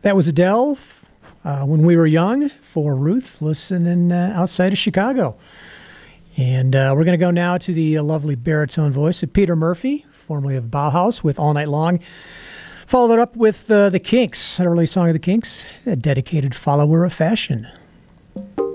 That was Adele, When We Were Young, for Ruth, listening outside of Chicago. And we're going to go now to the lovely baritone voice of Peter Murphy, formerly of Bauhaus, with All Night Long. Followed up with The Kinks, an early song of The Kinks, a dedicated follower of fashion.